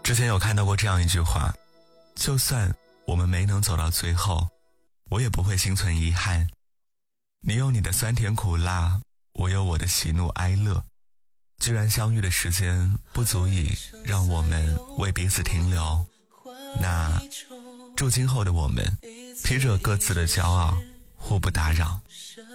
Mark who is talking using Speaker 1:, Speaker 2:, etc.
Speaker 1: 之前有看到过这样一句话，就算我们没能走到最后，我也不会心存遗憾。你有你的酸甜苦辣，我有我的喜怒哀乐。既然相遇的时间不足以让我们为彼此停留，那祝今后的我们披着各自的骄傲，互不打扰。